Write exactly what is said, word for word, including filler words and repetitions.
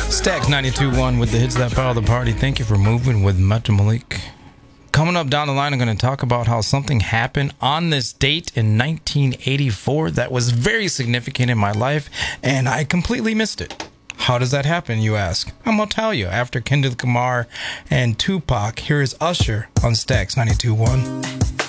Stacks ninety-two point one with the hits that power the party. Thank you for moving with Metro Malik. Coming up down the line, I'm going to talk about how something happened on this date in nineteen eighty-four that was very significant in my life, and I completely missed it. How does that happen, you ask? I'm going to tell you. After Kendrick Lamar and Tupac, here is Usher on Stacks ninety-two point one.